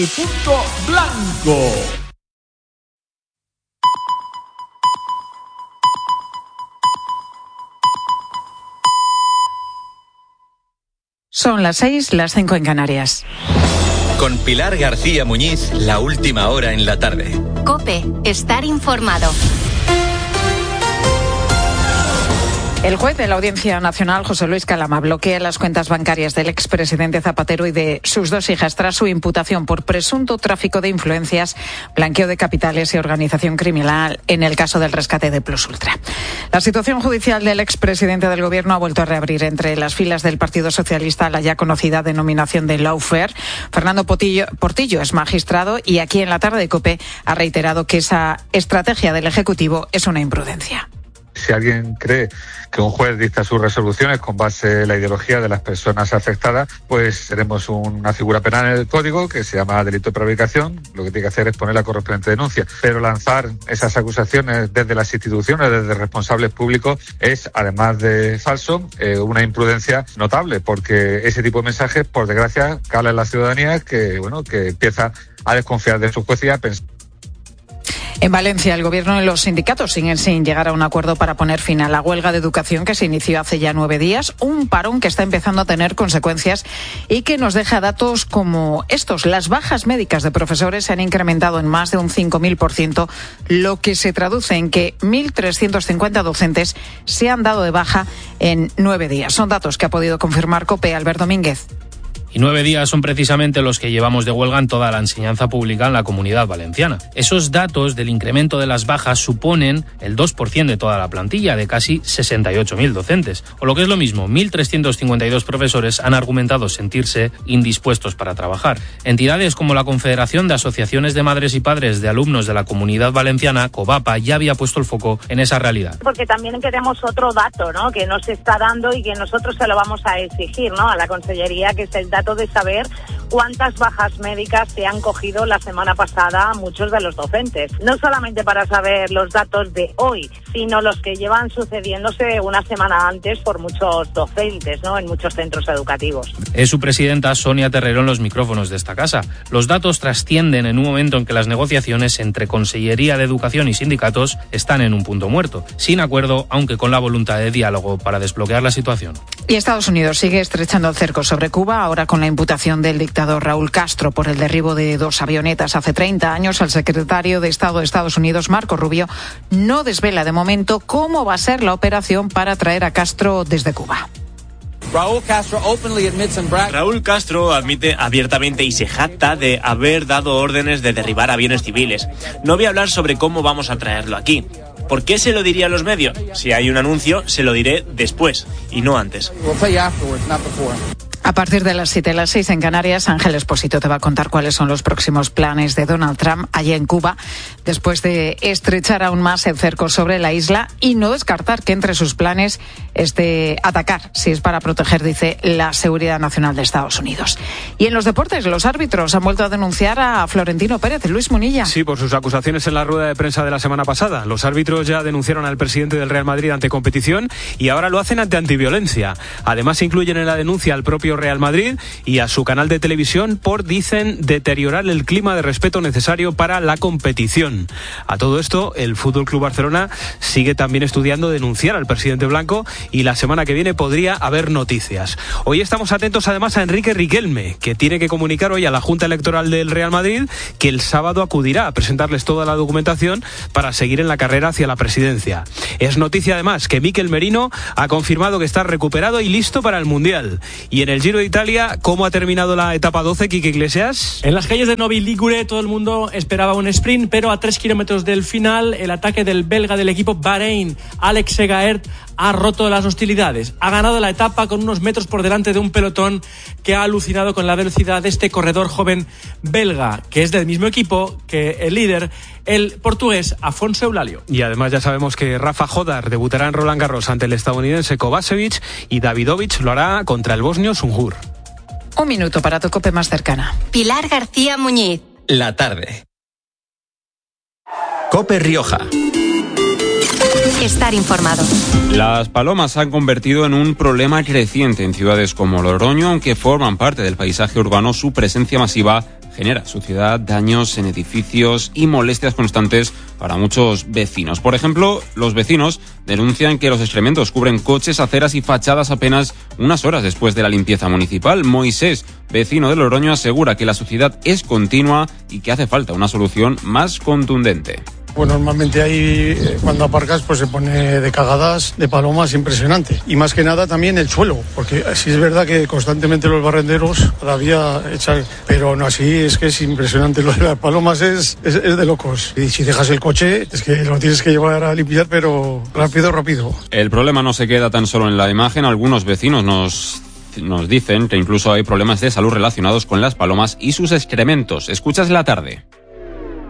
Punto blanco. Son las 6, las 5 en Canarias. Con Pilar García Muñiz, la última hora en la tarde. COPE, estar informado. El juez de la Audiencia Nacional, José Luis Calama, bloquea las cuentas bancarias del expresidente Zapatero y de sus dos hijas tras su imputación por presunto tráfico de influencias, blanqueo de capitales y organización criminal en el caso del rescate de Plus Ultra. La situación judicial del expresidente del Gobierno ha vuelto a reabrir entre las filas del Partido Socialista la ya conocida denominación de lawfare. Fernando Portillo es magistrado y aquí en la tarde de COPE ha reiterado que esa estrategia del Ejecutivo es una imprudencia. Si alguien cree que un juez dicta sus resoluciones con base en la ideología de las personas afectadas, pues tenemos una figura penal en el Código que se llama delito de prevaricación. Lo que tiene que hacer es poner la correspondiente denuncia. Pero lanzar esas acusaciones desde las instituciones, desde responsables públicos, es, además de falso, una imprudencia notable, porque ese tipo de mensajes, por desgracia, cala en la ciudadanía que empieza a desconfiar de su juez y a pensar. En Valencia, el Gobierno y los sindicatos siguen sin llegar a un acuerdo para poner fin a la huelga de educación que se inició hace ya 9 días, un parón que está empezando a tener consecuencias y que nos deja datos como estos. Las bajas médicas de profesores se han incrementado en más de un 5.000%, lo que se traduce en que 1.350 docentes se han dado de baja en 9 días. Son datos que ha podido confirmar COPE. Albert Domínguez. Y 9 días son precisamente los que llevamos de huelga en toda la enseñanza pública en la Comunidad Valenciana. Esos datos del incremento de las bajas suponen el 2% de toda la plantilla, de casi 68.000 docentes. O lo que es lo mismo, 1.352 profesores han argumentado sentirse indispuestos para trabajar. Entidades como la Confederación de Asociaciones de Madres y Padres de Alumnos de la Comunidad Valenciana, COVAPA, ya había puesto el foco en esa realidad. Porque también queremos otro dato, ¿no?, que nos está dando y que nosotros se lo vamos a exigir, ¿no?, a la Consellería, que es el dato de saber cuántas bajas médicas se han cogido la semana pasada muchos de los docentes. No solamente para saber los datos de hoy, sino los que llevan sucediéndose una semana antes por muchos docentes, ¿no?, en muchos centros educativos. Es su presidenta Sonia Terrero en los micrófonos de esta casa. Los datos trascienden en un momento en que las negociaciones entre Consellería de Educación y sindicatos están en un punto muerto, sin acuerdo, aunque con la voluntad de diálogo para desbloquear la situación. Y Estados Unidos sigue estrechando el cerco sobre Cuba, ahora con la imputación del dictador Raúl Castro por el derribo de 2 avionetas hace 30 años. El secretario de Estado de Estados Unidos, Marco Rubio, no desvela de momento cómo va a ser la operación para traer a Castro desde Cuba. Raúl Castro admite abiertamente y se jacta de haber dado órdenes de derribar aviones civiles. No voy a hablar sobre cómo vamos a traerlo aquí. ¿Por qué se lo diría a los medios? Si hay un anuncio, se lo diré después y no antes. A partir de las 7, las 6 en Canarias, Ángel Expósito te va a contar cuáles son los próximos planes de Donald Trump allá en Cuba, después de estrechar aún más el cerco sobre la isla y no descartar que entre sus planes esté atacar, si es para proteger, dice, la seguridad nacional de Estados Unidos. Y en los deportes, los árbitros han vuelto a denunciar a Florentino Pérez. Luis Munilla. Sí, por sus acusaciones en la rueda de prensa de la semana pasada. Los árbitros ya denunciaron al presidente del Real Madrid ante competición y ahora lo hacen ante antiviolencia. Además, incluyen en la denuncia al propio Real Madrid y a su canal de televisión por, dicen, deteriorar el clima de respeto necesario para la competición. A todo esto, el Fútbol Club Barcelona sigue también estudiando denunciar al presidente blanco y la semana que viene podría haber noticias. Hoy estamos atentos además a Enrique Riquelme, que tiene que comunicar hoy a la Junta Electoral del Real Madrid que el sábado acudirá a presentarles toda la documentación para seguir en la carrera hacia la presidencia. Es noticia además que Mikel Merino ha confirmado que está recuperado y listo para el Mundial. Y en el Giro de Italia, ¿cómo ha terminado la etapa 12, Quique Iglesias? En las calles de Novi Ligure todo el mundo esperaba un sprint, pero a 3 kilómetros del final el ataque del belga del equipo Bahrein, Alex Segaert, ha roto las hostilidades. Ha ganado la etapa con unos metros por delante de un pelotón que ha alucinado con la velocidad de este corredor joven belga, que es del mismo equipo que el líder, el portugués Afonso Eulalio. Y además ya sabemos que Rafa Jodar debutará en Roland Garros ante el estadounidense Kovacevic y Davidovich lo hará contra el bosnio Sunjur. Un minuto para tu COPE más cercana. Pilar García Muñiz. La tarde. COPE Rioja. Estar informado. Las palomas se han convertido en un problema creciente en ciudades como Logroño, aunque forman parte del paisaje urbano, su presencia masiva genera suciedad, daños en edificios y molestias constantes para muchos vecinos. Por ejemplo, los vecinos denuncian que los excrementos cubren coches, aceras y fachadas apenas unas horas después de la limpieza municipal. Moisés, vecino de Logroño, asegura que la suciedad es continua y que hace falta una solución más contundente. Pues normalmente ahí cuando aparcas pues se pone de cagadas de palomas impresionante. Y más que nada también el suelo, porque sí es verdad que constantemente los barrenderos todavía echan, pero no así, es que es impresionante. Lo de las palomas es de locos. Y si dejas el coche es que lo tienes que llevar a limpiar, pero rápido. El problema no se queda tan solo en la imagen. Algunos vecinos nos dicen que incluso hay problemas de salud relacionados con las palomas y sus excrementos. Escuchas La Tarde.